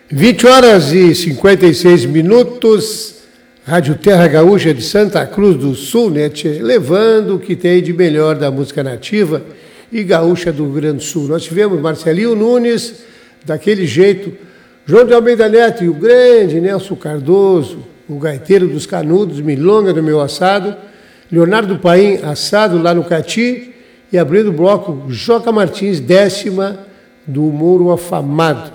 20 horas e 56 minutos, Rádio Terra Gaúcha de Santa Cruz do Sul, né, levando o que tem de melhor da música nativa e gaúcha do Rio Grande do Sul. Nós tivemos Marcelinho Nunes, daquele jeito, João de Almeida Neto e o grande Nelson Cardoso, o gaiteiro dos Canudos, Milonga do Meu Assado, Leonardo Paim, assado lá no Cati, e abrindo o bloco, Joca Martins, 10ª do Mouro Afamado.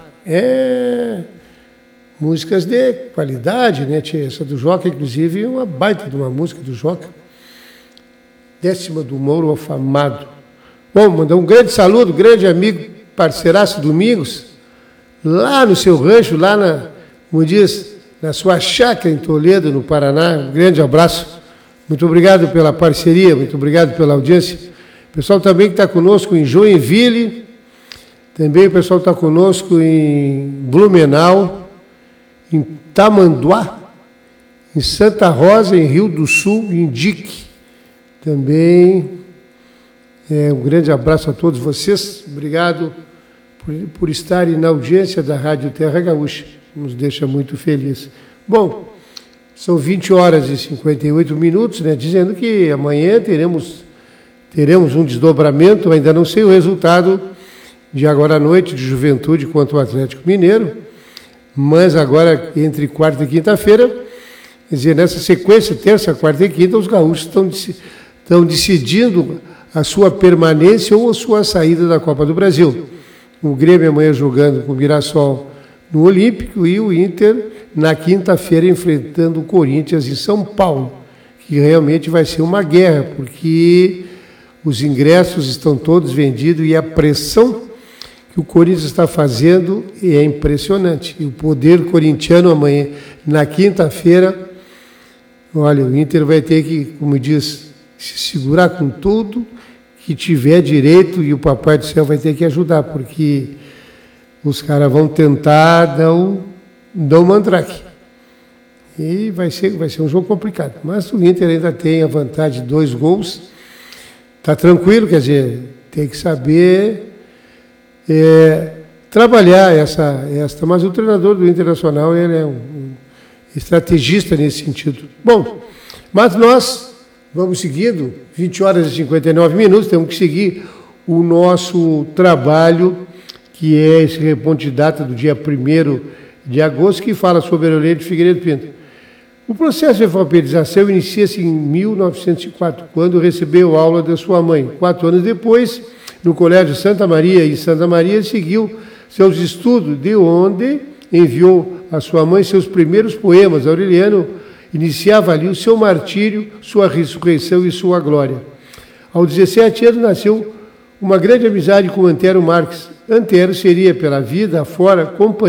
Músicas de qualidade, né, tia? Essa do Joca, inclusive, é uma baita de uma música do Joca. 10ª do Mouro Afamado. Bom, mandar um grande saludo, grande amigo, parceiraço Domingos, lá no seu rancho, lá como diz, na sua chácara em Toledo, no Paraná. Um grande abraço. Muito obrigado pela parceria, muito obrigado pela audiência. O pessoal também que está conosco em Joinville, também o pessoal está conosco em Blumenau, em Tamanduá, em Santa Rosa, em Rio do Sul, em Dique. Também um grande abraço a todos vocês. Obrigado por estarem na audiência da Rádio Terra Gaúcha. Nos deixa muito felizes. Bom, são 20 horas e 58 minutos, né, dizendo que amanhã teremos um desdobramento, ainda não sei o resultado de agora à noite, de Juventude contra o Atlético Mineiro, mas agora, entre quarta e quinta-feira, quer dizer, nessa sequência, terça, quarta e quinta, os gaúchos estão decidindo a sua permanência ou a sua saída da Copa do Brasil. O Grêmio amanhã jogando com o Mirassol no Olímpico e o Inter na quinta-feira enfrentando o Corinthians em São Paulo, que realmente vai ser uma guerra, porque os ingressos estão todos vendidos e a pressão que o Corinthians está fazendo é impressionante. E o poder corintiano amanhã, na quinta-feira, olha, o Inter vai ter que, como diz, se segurar com tudo que tiver direito e o Papai do Céu vai ter que ajudar, porque os caras vão tentar dar um mandrake. E vai ser um jogo complicado. Mas o Inter ainda tem a vantagem de 2 gols. Está tranquilo, quer dizer, tem que saber trabalhar essa. Mas o treinador do Internacional, ele é um estrategista nesse sentido. Bom, mas nós vamos seguindo, 20 horas e 59 minutos, temos que seguir o nosso trabalho, que é esse reponte de data do dia 1º de agosto, que fala sobre Aureliano Figueiredo Pinto. O processo de alfabetização inicia-se em 1904, quando recebeu aula da sua mãe. 4 anos depois, no Colégio Santa Maria, em Santa Maria, seguiu seus estudos, de onde enviou à sua mãe seus primeiros poemas. Aureliano iniciava ali o seu martírio, sua ressurreição e sua glória. Aos 17 anos, nasceu uma grande amizade com Antero Marques. Antero seria, pela vida afora, companheiro